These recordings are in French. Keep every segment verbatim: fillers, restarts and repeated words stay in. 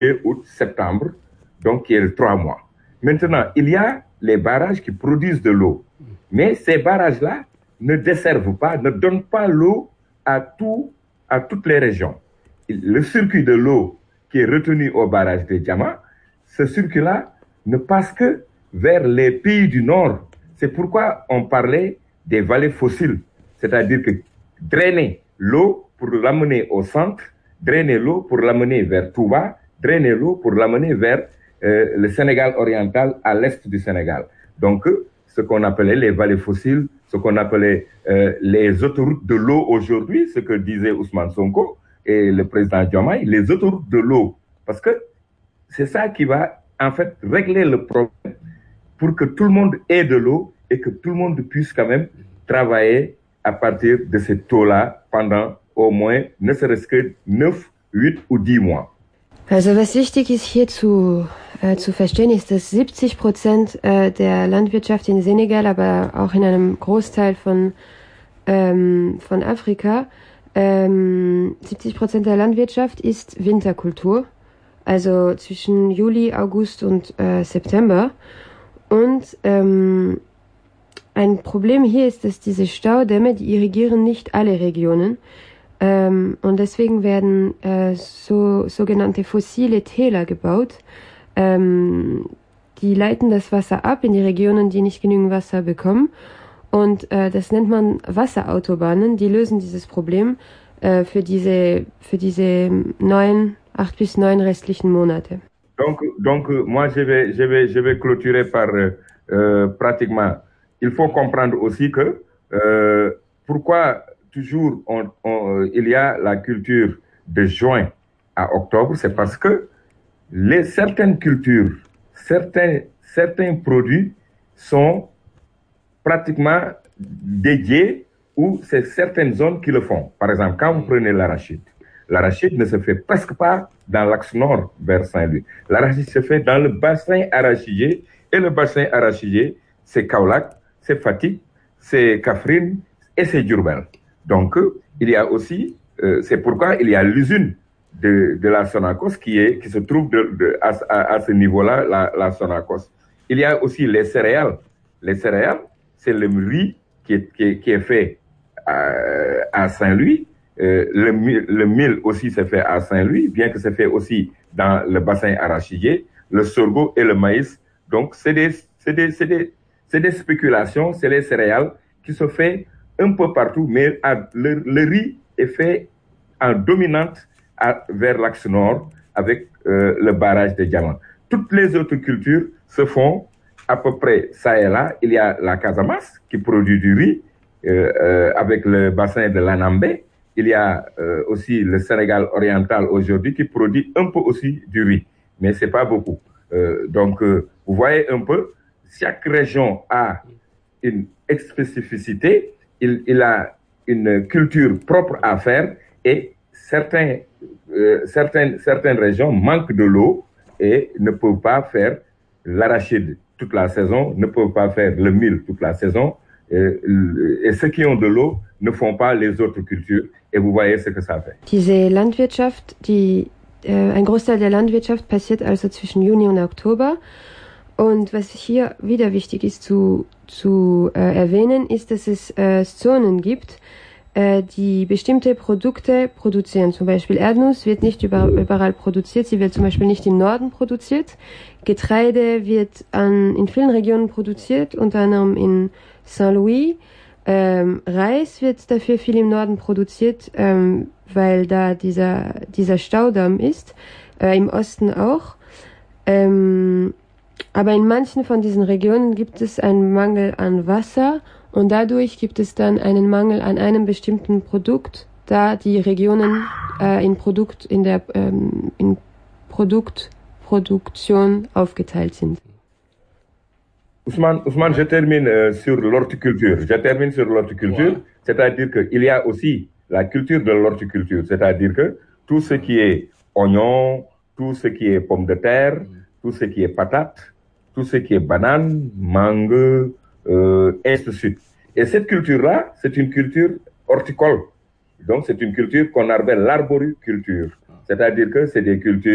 août, septembre, donc qui est trois mois. Maintenant, il y a les barrages qui produisent de l'eau. Mais ces barrages-là ne desservent pas, ne donnent pas l'eau à, tout, à toutes les régions. Le circuit de l'eau qui est retenu au barrage de Diama, ce circuit-là ne passe que vers les pays du Nord. C'est pourquoi on parlait des vallées fossiles. C'est-à-dire que drainer l'eau pour l'amener au centre, drainer l'eau pour l'amener vers Touba, drainer l'eau pour l'amener vers euh, le Sénégal oriental, à l'est du Sénégal. Donc, ce qu'on appelait les vallées fossiles, ce qu'on appelait euh, les autoroutes de l'eau aujourd'hui, ce que disait Ousmane Sonko et le président Diomaye, les autoroutes de l'eau. Parce que c'est ça qui va, en fait, régler le problème pour que tout le monde ait de l'eau et que tout le monde puisse quand même travailler à partir de cette eau-là pendant au moins, ne serait-ce que neuf, huit ou dix mois. Also was wichtig ist hier zu, äh, zu verstehen, ist, dass siebzig Prozent äh, der Landwirtschaft in Senegal, aber auch in einem Großteil von, ähm, von Afrika, ähm, siebzig Prozent der Landwirtschaft ist Winterkultur, also zwischen Juli, August und äh, September. Und ähm, ein Problem hier ist, dass diese Staudämme, die irrigieren nicht alle Regionen. Ähm, und deswegen werden äh, so sogenannte fossile Täler gebaut. Ähm, die leiten das Wasser ab in die Regionen, die nicht genügend Wasser bekommen. Und äh, das nennt man Wasserautobahnen. Die lösen dieses Problem äh, für diese für diese neun, acht bis neun restlichen Monate. Donc, donc moi, je vais, je vais, je vais clôturer par euh, pratiquement. Il faut comprendre aussi que euh, pourquoi toujours on, on, il y a la culture de juin à octobre, c'est parce que les certaines cultures, certains, certains produits sont pratiquement dédiés ou c'est certaines zones qui le font. Par exemple, quand vous prenez l'arachide, l'arachide ne se fait presque pas dans l'axe nord vers Saint-Louis. L'arachide se fait dans le bassin arachidier et le bassin arachidier, c'est Kaolack, c'est Fatick, c'est Kaffrine et c'est Diourbel. Donc, il y a aussi, euh, c'est pourquoi il y a l'usine de, de la Sonacos qui, est, qui se trouve de, de, à, à, à ce niveau-là, la, la Sonacos. Il y a aussi les céréales. Les céréales, c'est le riz qui est, qui est, qui est fait à, à Saint-Louis. Euh, le, le mil aussi se fait à Saint-Louis, bien que c'est fait aussi dans le bassin arachidier, le sorgho et le maïs. Donc, c'est des, c'est des, c'est des, c'est des spéculations, c'est les céréales qui se fait un peu partout, mais à, le, le riz est fait en dominante à, vers l'axe nord avec euh, le barrage de Diamant. Toutes les autres cultures se font à peu près ça et là. Il y a la Casamance qui produit du riz euh, euh, avec le bassin de l'Anambé. Il y a euh, aussi le Sénégal oriental aujourd'hui qui produit un peu aussi du riz, mais c'est pas beaucoup. Euh, donc, euh, vous voyez un peu, chaque région a une spécificité. Il, il a une culture propre à faire et certains, euh, certaines, certaines régions manquent de l'eau et ne peuvent pas faire l'arachide toute la saison, ne peuvent pas faire le mil toute la saison et, et ceux qui ont de l'eau ne font pas les autres cultures et vous voyez ce que ça fait. Diese Landwirtschaft, die, äh, ein Großteil der Landwirtschaft passiert also zwischen Juni und Oktober. Und was hier wieder wichtig ist zu, zu äh, erwähnen, ist, dass es äh, Zonen gibt, äh, die bestimmte Produkte produzieren. Zum Beispiel Erdnuss wird nicht überall, überall produziert, sie wird zum Beispiel nicht im Norden produziert. Getreide wird an, in vielen Regionen produziert, unter anderem in Saint-Louis. Ähm, Reis wird dafür viel im Norden produziert, ähm, weil da dieser, dieser Staudamm ist, äh, im Osten auch. Ähm, Aber in manchen von diesen Regionen gibt es einen Mangel an Wasser und dadurch gibt es dann einen Mangel an einem bestimmten Produkt, da die Regionen äh, in Produkt in der ähm, in Produktproduktion aufgeteilt sind. Ousmane, Ousmane, je termine euh, sur l'horticulture. Je termine sur l'horticulture, ouais. C'est-à-dire qu'il y a aussi la culture de l'horticulture, c'est-à-dire que tout ce qui est oignon, tout ce qui est pomme de terre, mm. tout ce qui est patate, tout ce qui est banane, mangue, euh, et ainsi de suite. Et cette culture-là, c'est une culture horticole. Donc, c'est une culture qu'on appelle l'arboriculture. C'est-à-dire que c'est des cultures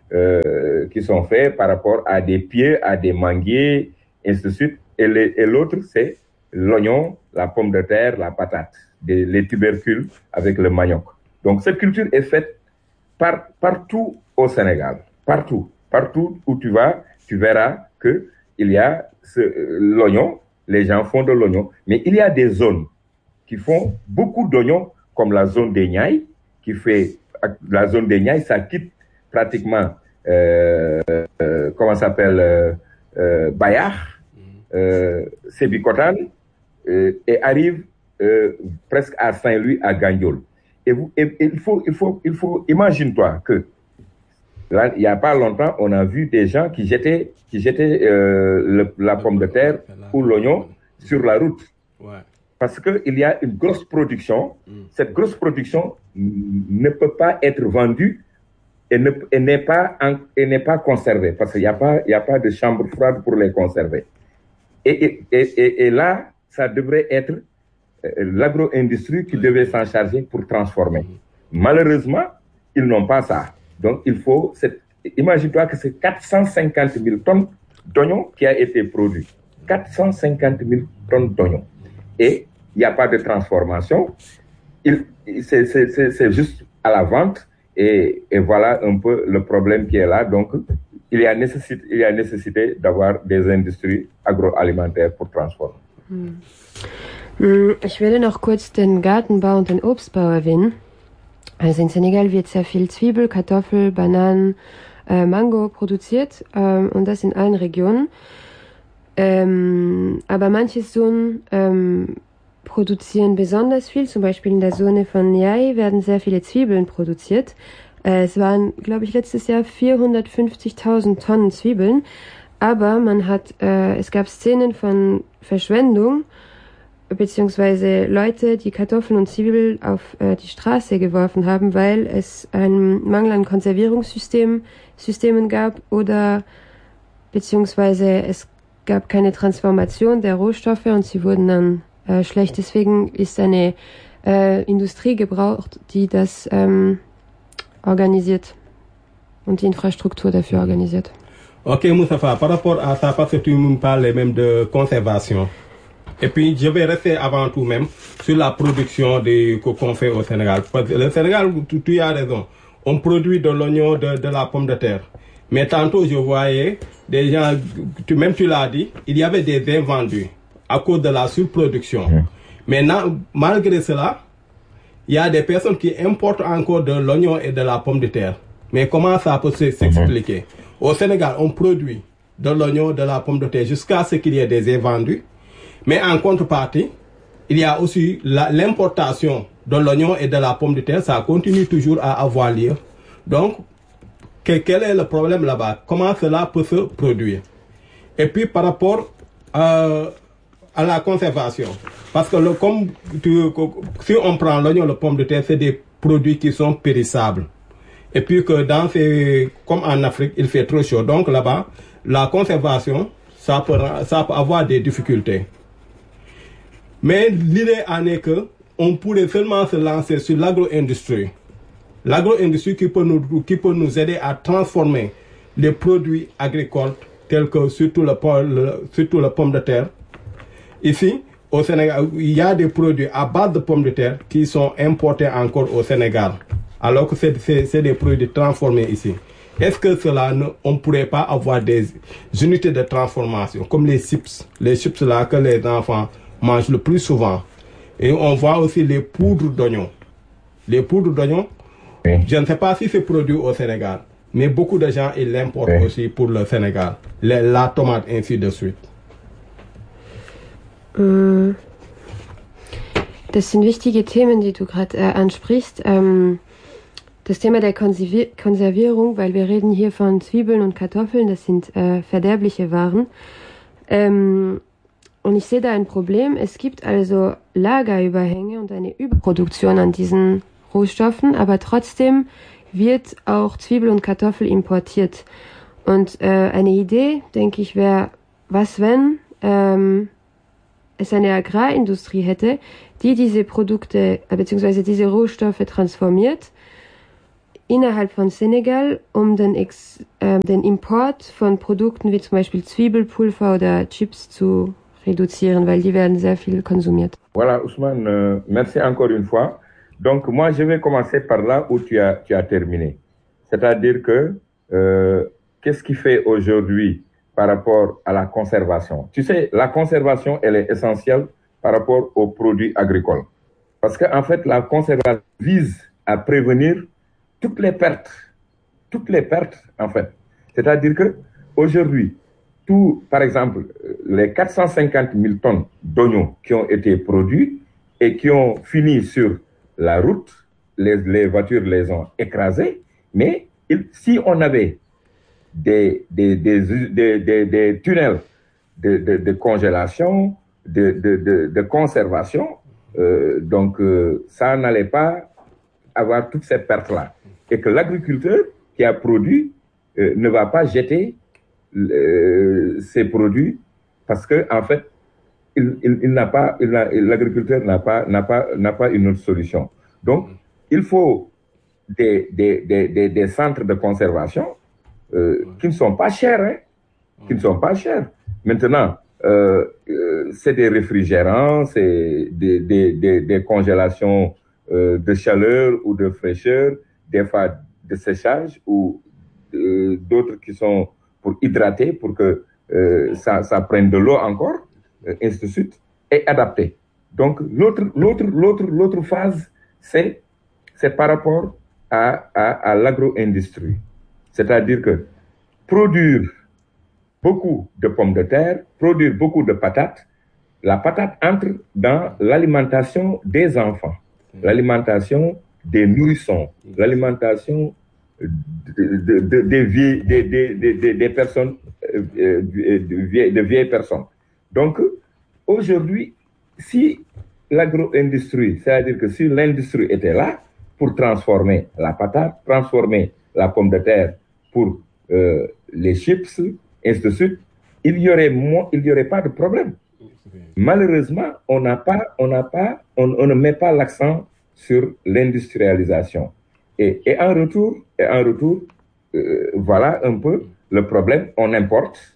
euh, qui sont faits par rapport à des pieds, à des manguiers, et ainsi de suite. Et, les, et l'autre, c'est l'oignon, la pomme de terre, la patate, des, les tubercules avec le manioc. Donc cette culture est faite par, partout au Sénégal, partout. Partout où tu vas, tu verras qu'il y a ce, l'oignon, les gens font de l'oignon, mais il y a des zones qui font beaucoup d'oignons, comme la zone des Niayes, qui fait, la zone des Niayes, ça quitte pratiquement, euh, euh, comment ça s'appelle, euh, euh, Bayar, euh, Sébikotane, euh, et arrive euh, presque à Saint-Louis, à Gandiol. Et, vous, et, et il faut, il faut, il faut, imagine-toi que là, il n'y a pas longtemps, on a vu des gens qui jetaient, qui jetaient euh, le, la pomme de terre ou l'oignon sur la route. Ouais. Parce qu'il y a une grosse production. Mm. Cette grosse production ne peut pas être vendue et, ne, et, n'est, pas en, et n'est pas conservée. Parce qu'il n'y a pas, il n'y a pas de chambre froide pour les conserver. Et, et, et, et là, ça devrait être euh, l'agro-industrie qui devait s'en charger pour transformer. Mm. Malheureusement, ils n'ont pas ça. Donc, il faut... Cette, imagine-toi que c'est quatre cent cinquante mille tonnes d'oignons qui a été produit. quatre cent cinquante mille tonnes d'oignons. Et il n'y a pas de transformation. Il, c'est, c'est, c'est, c'est juste à la vente. Et, et voilà un peu le problème qui est là. Donc, il y a nécessité, il y a nécessité d'avoir des industries agroalimentaires pour transformer. Hm. Ich werde noch kurz den Gartenbau und den Obstbau erwähnen. Also in Senegal wird sehr viel Zwiebel, Kartoffel, Bananen, äh, Mango produziert ähm, und das in allen Regionen. Ähm, aber manche Zonen ähm, produzieren besonders viel, zum Beispiel in der Zone von Niayes werden sehr viele Zwiebeln produziert. Äh, es waren, glaube ich, letztes Jahr vierhundertfünfzigtausend Tonnen Zwiebeln, aber man hat, äh, es gab Szenen von Verschwendung, beziehungsweise Leute, die Kartoffeln und Zwiebeln auf äh, die Straße geworfen haben, weil es einen Mangel an Konservierungssystemen Systemen gab oder beziehungsweise es gab keine Transformation der Rohstoffe und sie wurden dann äh, schlecht. Deswegen ist eine äh, Industrie gebraucht, die das ähm, organisiert und die Infrastruktur dafür organisiert. Ok, Moustapha, par rapport à ça, parce que tu me parles même de conservation. Et puis, je vais rester avant tout même sur la production de, qu'on fait au Sénégal. Parce que le Sénégal, tu, tu as raison, on produit de l'oignon, de, de la pomme de terre. Mais tantôt, je voyais des gens, tu, même tu l'as dit, il y avait des invendus à cause de la surproduction. Mmh. Maintenant, malgré cela, il y a des personnes qui importent encore de l'oignon et de la pomme de terre. Mais comment ça peut s'expliquer? Mmh. Au Sénégal, on produit de l'oignon, de la pomme de terre jusqu'à ce qu'il y ait des invendus. Mais en contrepartie, il y a aussi la, l'importation de l'oignon et de la pomme de terre. Ça continue toujours à avoir lieu. Donc, que, quel est le problème là-bas? Comment cela peut se produire? Et puis, par rapport euh, à la conservation. Parce que le, comme tu, si on prend l'oignon et la pomme de terre, c'est des produits qui sont périssables. Et puis que dans ces, comme en Afrique, il fait trop chaud. Donc là-bas, la conservation, ça peut, ça peut avoir des difficultés. Mais l'idée en est que on pourrait seulement se lancer sur l'agro-industrie. L'agro-industrie qui peut nous, qui peut nous aider à transformer les produits agricoles tels que surtout le, le, surtout la pomme de terre. Ici, au Sénégal, il y a des produits à base de pommes de terre qui sont importés encore au Sénégal. Alors que c'est, c'est, c'est des produits transformés ici. Est-ce que cela, ne, on ne pourrait pas avoir des unités de transformation comme les chips, les chips là que les enfants mangent le plus souvent. Et on voit aussi les poudres d'oignon. Les poudres d'oignon, oui. Je ne sais pas si c'est produit au Sénégal, mais beaucoup de gens ils l'importent oui. aussi pour le Sénégal. Les, la tomate, ainsi de suite. Das sind wichtige Themen, die du gerade äh, ansprichst. Ähm, das Thema der Konservi- Konservierung, weil wir reden hier von Zwiebeln und Kartoffeln, das sind äh, verderbliche Waren. Ähm, Und ich sehe da ein Problem. Es gibt also Lagerüberhänge und eine Überproduktion an diesen Rohstoffen, aber trotzdem wird auch Zwiebel und Kartoffel importiert. Und äh, eine Idee, denke ich, wäre, was wenn ähm, es eine Agrarindustrie hätte, die diese Produkte äh, bzw. diese Rohstoffe transformiert innerhalb von Senegal, um den, Ex, äh, den Import von Produkten wie zum Beispiel Zwiebelpulver oder Chips zu reduzieren, weil die werden sehr viel konsumiert. Voilà, Ousmane, euh, merci encore une fois. Donc, moi, je vais commencer par là où tu as, tu as terminé. C'est-à-dire que, euh, qu'est-ce qui fait aujourd'hui par rapport à la conservation? Tu sais, la conservation, elle est essentielle par rapport aux produits agricoles. Parce qu'en fait, la conservation vise à prévenir toutes les pertes. Toutes les pertes, en fait. C'est-à-dire que, aujourd'hui, tout, par exemple, les quatre cent cinquante mille tonnes d'oignons qui ont été produits et qui ont fini sur la route, les, les voitures les ont écrasés, mais il, si on avait des, des, des, des, des, des tunnels de, de, de congélation, de, de, de, de conservation, euh, donc euh, ça n'allait pas avoir toutes ces pertes-là. Et que l'agriculteur qui a produit euh, ne va pas jeter euh, ces produits parce que en fait, il, il, il n'a pas, il n'a, l'agriculteur n'a pas, n'a pas, n'a pas une autre solution. Donc, il faut des, des, des, des, des centres de conservation euh, qui ne sont pas chers, hein, qui ne sont pas chers. Maintenant, euh, euh, c'est des réfrigérants, c'est des, des, des, des congélations euh, de chaleur ou de fraîcheur, des fois de séchage ou euh, d'autres qui sont pour hydrater, pour que euh, ça, ça prenne de l'eau encore, euh, ainsi de suite, et adapté. Donc, l'autre, l'autre, l'autre, l'autre phase, c'est, c'est par rapport à, à, à l'agro-industrie. C'est-à-dire que produire beaucoup de pommes de terre, produire beaucoup de patates, la patate entre dans l'alimentation des enfants, l'alimentation des nourrissons, l'alimentation de, de, de, de vieilles, de, de, de, de, des personnes, euh, de, vieilles, de vieilles personnes. Donc, aujourd'hui, si l'agro-industrie, c'est-à-dire que si l'industrie était là pour transformer la patate, transformer la pomme de terre pour euh, les chips, ainsi de suite, il y aurait moins, il y aurait pas de problème. Malheureusement, on n'a pas, on n'a pas, on, on ne met pas l'accent sur l'industrialisation. Et, et en retour, et en retour, euh, voilà un peu le problème. On importe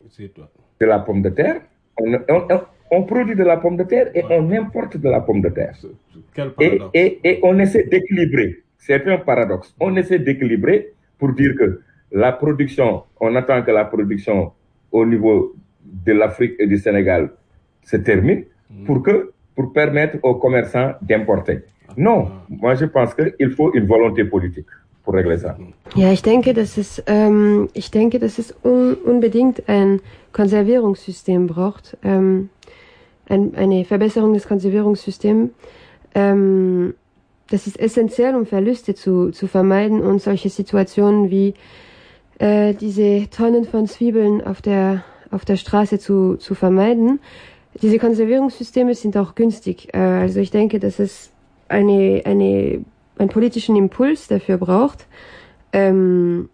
de la pomme de terre, on, on, on produit de la pomme de terre et on importe de la pomme de terre. Et, et, et on essaie d'équilibrer. C'est un paradoxe. On essaie d'équilibrer pour dire que la production, on attend que la production au niveau de l'Afrique et du Sénégal se termine pour que, pour permettre aux commerçants d'importer. Non, moi je pense qu'il faut une volonté politique pour régler ça. Ja, ich denke, dass es, ähm, ich denke, dass es un unbedingt ein Konservierungssystem braucht, ähm, ein, eine Verbesserung des Konservierungssystems. Ähm, das ist essentiell, um Verluste zu, zu vermeiden und solche Situationen wie äh, diese Tonnen von Zwiebeln auf der, auf der Straße zu, zu vermeiden. Diese Konservierungssysteme sind auch günstig. Äh, also ich denke, dass es eine, eine, einen politischen Impuls dafür braucht. Ähm,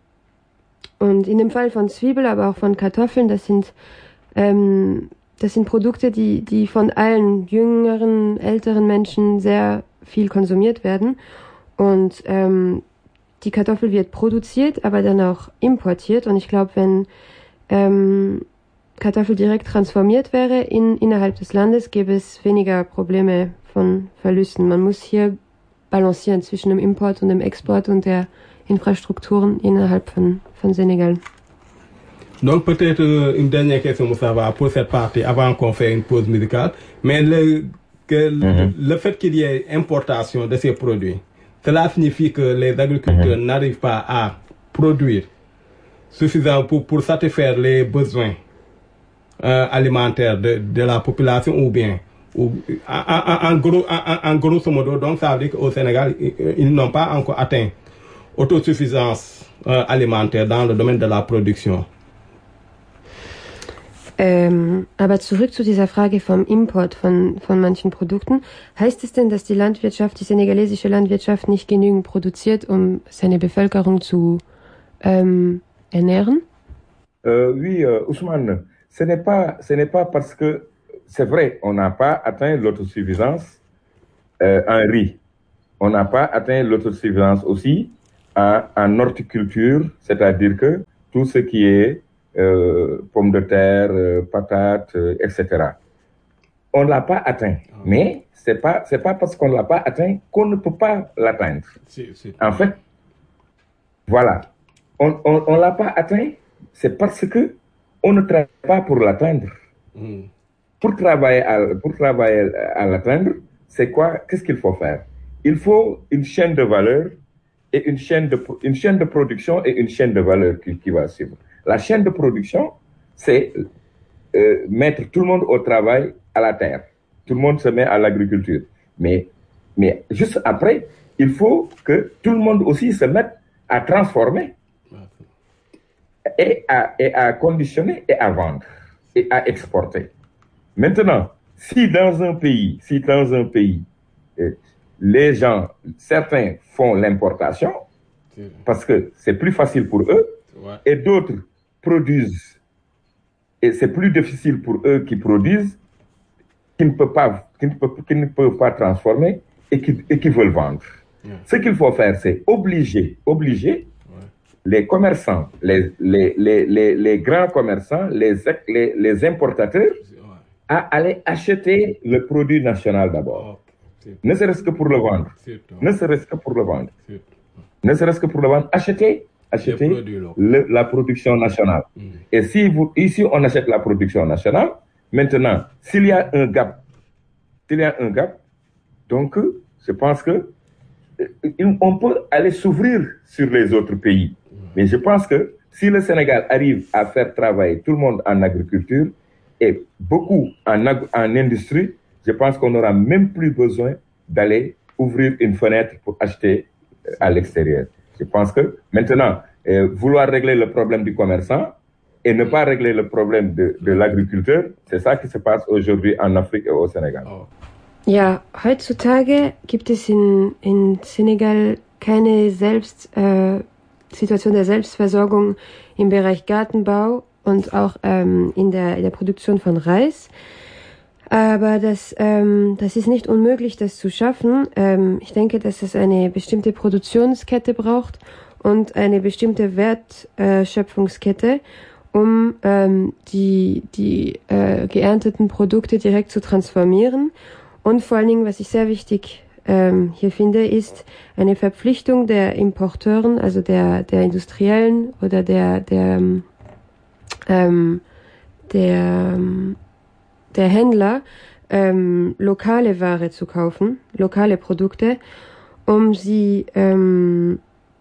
und in dem Fall von Zwiebeln, aber auch von Kartoffeln, das sind, ähm, das sind Produkte, die, die von allen jüngeren, älteren Menschen sehr viel konsumiert werden. Und ähm, die Kartoffel wird produziert, aber dann auch importiert. Und ich glaube, wenn ähm, Kartoffel direkt transformiert wäre in, innerhalb des Landes, gäbe es weniger Probleme von Verlusten. Man muss hier balancieren zwischen dem Import und dem Export und der Infrastrukturen innerhalb von, von Sénégal. Donc peut-être euh, une dernière question, Moussa, pour cette partie, avant qu'on fasse une pause musicale. Mais le, que mm-hmm. le fait qu'il y ait importation de ces produits, cela signifie que les agriculteurs mm-hmm. n'arrivent pas à produire suffisant pour, pour satisfaire les besoins euh, alimentaires de, de la population ou bien ou, en, en, gros, en, en grosso modo, donc ça veut dire qu'au Sénégal, ils, ils n'ont pas encore atteint autosuffisance euh, alimentaire dans le domaine de la production. Ähm, aber zurück zu dieser Frage vom Import von, von manchen Produkten. Heißt es denn, dass die Landwirtschaft, die senegalesische Landwirtschaft nicht genügend produziert, um seine Bevölkerung zu ähm, ernähren? Euh, oui, euh, Ousmane, ce n'est pas, ce n'est pas parce que, c'est vrai, on n'a pas atteint l'autosuffisance euh, en riz. On n'a pas atteint l'autosuffisance aussi en, en horticulture, c'est-à-dire que tout ce qui est euh, pommes de terre, euh, patates, euh, et cetera. On ne l'a pas atteint, mais c'est pas c'est pas parce qu'on ne l'a pas atteint qu'on ne peut pas l'atteindre. En fait, voilà, on on, on l'a pas atteint, c'est parce que on ne travaille pas pour l'atteindre. Mm. Pour travailler à pour travailler à l'atteindre, c'est quoi? Qu'est-ce qu'il faut faire? Il faut une chaîne de valeur et une chaîne de une chaîne de production et une chaîne de valeur qui, qui va suivre. La chaîne de production, c'est euh, mettre tout le monde au travail à la terre. Tout le monde se met à l'agriculture. Mais, mais juste après, il faut que tout le monde aussi se mette à transformer et à, et à conditionner et à vendre et à exporter. Maintenant, si dans un pays, si dans un pays, euh, les gens, certains font l'importation parce que c'est plus facile pour eux et d'autres produisent et c'est plus difficile pour eux qui produisent, qui ne peuvent pas, qui ne peuvent, qui ne peuvent pas transformer et qui, et qui veulent vendre. Yeah. Ce qu'il faut faire, c'est obliger, obliger ouais. les commerçants, les, les, les, les, les grands commerçants, les, les, les importateurs ouais. à aller acheter le produit national d'abord. Oh, ne serait-ce que pour le vendre. Ne serait-ce que pour le vendre. Ne serait-ce que pour le vendre. Acheter acheter le, la production nationale. Mm. Et si vous, ici, on achète la production nationale, maintenant, s'il y a un gap, s'il y a un gap, donc, je pense que on peut aller s'ouvrir sur les autres pays. Mm. Mais je pense que si le Sénégal arrive à faire travailler tout le monde en agriculture et beaucoup en, ag en industrie, je pense qu'on n'aura même plus besoin d'aller ouvrir une fenêtre pour acheter à l'extérieur. Je pense que maintenant, euh, vouloir régler le problème du commerçant et ne pas régler le problème de, de l'agriculteur, c'est ça qui se passe aujourd'hui en Afrique et au Sénégal. Ja, heutzutage gibt es in, in Senegal keine Selbst, äh, Situation der Selbstversorgung im Bereich Gartenbau und auch ähm, in, der, in der Produktion von Reis. Aber das, ähm, das ist nicht unmöglich, das zu schaffen. Ähm, ich denke, dass es eine bestimmte Produktionskette braucht und eine bestimmte Wertschöpfungskette, äh, um ähm, die, die äh, geernteten Produkte direkt zu transformieren. Und vor allen Dingen, was ich sehr wichtig ähm, hier finde, ist eine Verpflichtung der Importeuren, also der, der Industriellen oder der, der, ähm, der, der Händler, ähm, lokale Ware zu kaufen, lokale Produkte, um sie, ähm,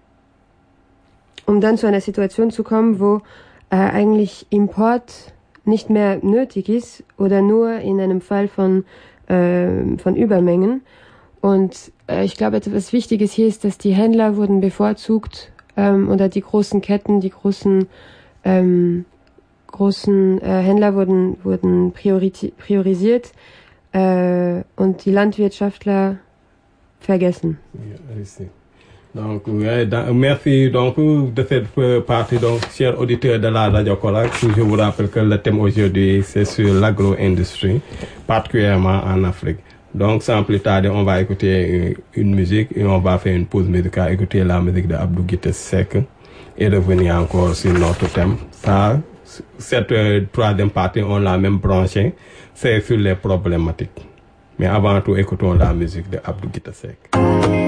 um dann zu einer Situation zu kommen, wo äh, eigentlich Import nicht mehr nötig ist oder nur in einem Fall von, äh, von Übermengen. Und äh, ich glaube, etwas Wichtiges hier ist, dass die Händler wurden bevorzugt ähm, oder die großen Ketten, die großen ähm, großen äh, Händler wurden wurden priori- priorisiert äh, und die Landwirtschaftler vergessen. Ja, donc, ouais, dans, merci donc de cette partie, donc, chers auditeurs de la Radio Korak. Je vous rappelle que le thème aujourd'hui, c'est sur l'agro-industrie, particulièrement en Afrique. Donc, sans plus tarder, on va écouter une, une musique et on va faire une pause musicale, écouter la musique de Abdou Guité Seck et revenir encore sur notre thème. Ça, cette euh, troisième partie, on l'a même branché, c'est sur les problématiques. Mais avant tout, écoutons la musique de Abdou Guité Seck.